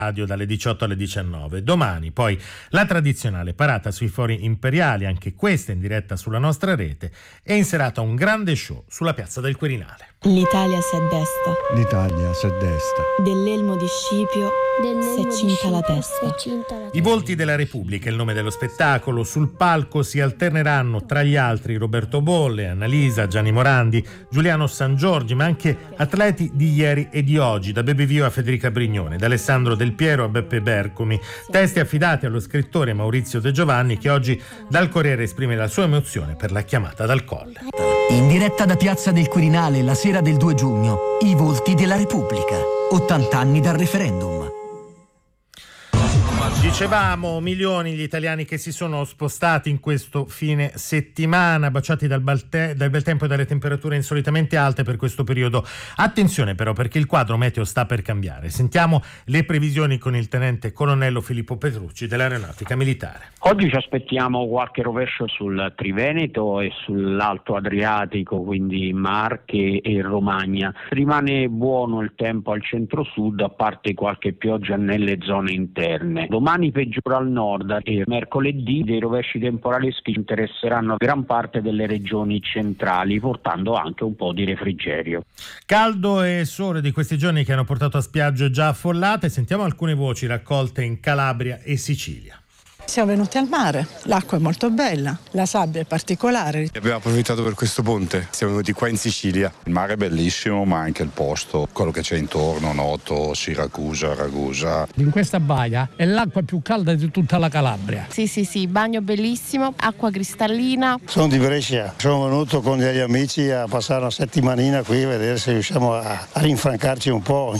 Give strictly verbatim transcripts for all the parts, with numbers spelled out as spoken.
radio dalle diciotto alle diciannove. Domani poi la tradizionale parata sui fori imperiali, anche questa in diretta sulla nostra rete, e in serata un grande show sulla piazza del Quirinale. L'Italia si addesta. L'Italia si addesta. Dell'elmo di Scipio si è cinta la testa. I volti della Repubblica, il nome dello spettacolo. Sul palco si alterneranno tra gli altri Roberto Bolle, Annalisa, Gianni Morandi, Giuliano San Giorgi, ma anche atleti di ieri e di oggi, da Beppe Vio a Federica Brignone, da Alessandro Del Piero a Beppe Bercomi, testi affidati allo scrittore Maurizio De Giovanni, che oggi dal Corriere esprime la sua emozione per la chiamata dal Colle. In diretta da Piazza del Quirinale la sera del due giugno, i volti della Repubblica, ottanta anni dal referendum. Dicevamo, milioni gli italiani che si sono spostati in questo fine settimana, baciati dal, balte- dal bel tempo e dalle temperature insolitamente alte per questo periodo. Attenzione però, perché il quadro meteo sta per cambiare. Sentiamo le previsioni con il tenente colonnello Filippo Petrucci dell'Aeronautica Militare. Oggi ci aspettiamo qualche rovescio sul Triveneto e sull'Alto Adriatico, quindi Marche e Romagna. Rimane buono il tempo al centro-sud, a parte qualche pioggia nelle zone interne. Domani peggiora al nord e mercoledì dei rovesci temporaleschi interesseranno gran parte delle regioni centrali, portando anche un po' di refrigerio. Caldo e sole di questi giorni che hanno portato a spiagge già affollate. Sentiamo alcune voci raccolte in Calabria e Sicilia. Siamo venuti al mare, l'acqua è molto bella, la sabbia è particolare. Abbiamo approfittato per questo ponte, siamo venuti qua in Sicilia. Il mare è bellissimo, ma anche il posto, quello che c'è intorno, Noto, Siracusa, Ragusa. In questa baia è l'acqua più calda di tutta la Calabria. Sì, sì, sì, bagno bellissimo, acqua cristallina. Sono di Brescia, sono venuto con degli amici a passare una settimanina qui a vedere se riusciamo a, a rinfrancarci un po'.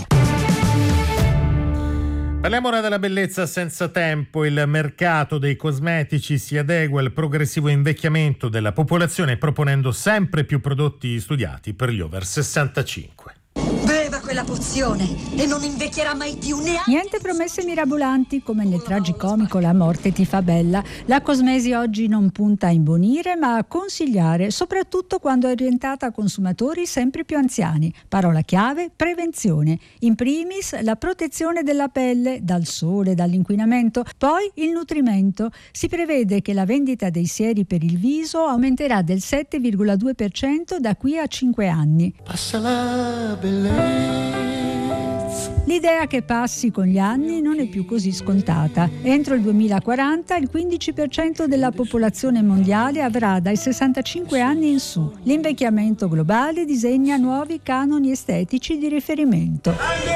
Parliamo ora della bellezza senza tempo. Il mercato dei cosmetici si adegua al progressivo invecchiamento della popolazione, proponendo sempre più prodotti studiati per gli over sessantacinque. Beva quella pozione e non invecchierà mai più neanche. Niente promesse mirabolanti, come nel tragicomico La morte ti fa bella. La cosmesi oggi non punta a imbonire, ma a consigliare, soprattutto quando è orientata a consumatori sempre più anziani. Parola chiave: prevenzione. In primis la protezione della pelle dal sole, dall'inquinamento, poi il nutrimento. Si prevede che la vendita dei sieri per il viso aumenterà del sette virgola due per cento da qui a cinque anni. Passa la bellezza. L'idea che passi con gli anni non è più così scontata. Entro il duemilaquaranta il quindici per cento della popolazione mondiale avrà dai sessantacinque anni in su. L'invecchiamento globale disegna nuovi canoni estetici di riferimento.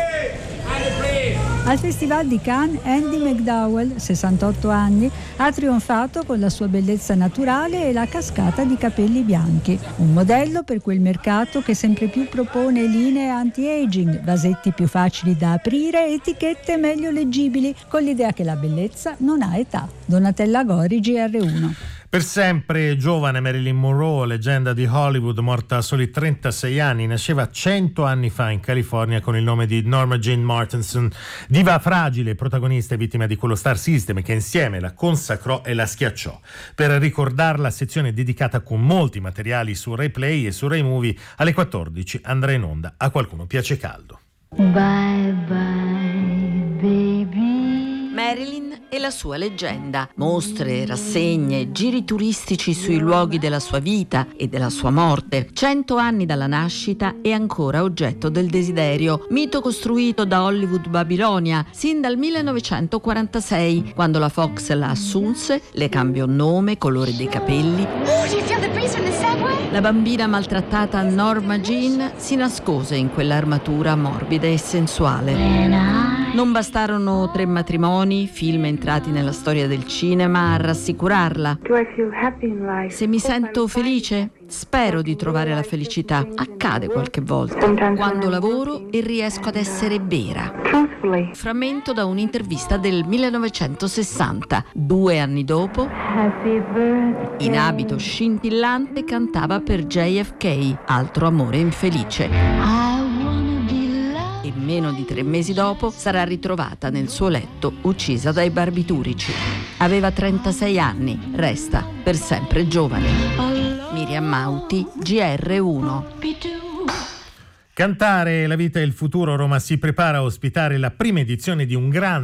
Al Festival di Cannes Andy McDowell, sessantotto anni, ha trionfato con la sua bellezza naturale e la cascata di capelli bianchi. Un modello per quel mercato che sempre più propone linee anti-aging, vasetti più facili da aprire, etichette meglio leggibili, con l'idea che la bellezza non ha età. Donatella Gori, G R uno. Per sempre giovane Marilyn Monroe, leggenda di Hollywood, morta a soli trentasei anni, nasceva cento anni fa in California con il nome di Norma Jean Martenson, diva fragile, protagonista e vittima di quello star system che insieme la consacrò e la schiacciò. Per ricordarla, sezione dedicata con molti materiali su Rai Play e su Rai Movie, alle quattordici andrà in onda A qualcuno piace caldo. Bye bye baby. Marilyn e la sua leggenda. Mostre, rassegne, giri turistici sui luoghi della sua vita e della sua morte. Cento anni dalla nascita e ancora oggetto del desiderio. Mito costruito da Hollywood Babilonia sin dal millenovecentoquarantasei, quando la Fox la assunse, le cambiò nome, colore dei capelli. Oh, do you feel the breeze from the subway? La bambina maltrattata Norma Jean si nascose in quell'armatura morbida e sensuale. Non bastarono tre matrimoni, film entrati nella storia del cinema a rassicurarla. Se mi sento felice, spero di trovare la felicità. Accade qualche volta. Quando lavoro e riesco ad essere vera. Frammento da un'intervista del millenovecentosessanta. Due anni dopo, in abito scintillante, cantava per J F K, altro amore infelice. E meno di tre mesi dopo sarà ritrovata nel suo letto uccisa dai barbiturici. Aveva trentasei anni, resta per sempre giovane. Miriam Mauti, G R uno. Cantare la vita e il futuro. Roma si prepara a ospitare la prima edizione di un grande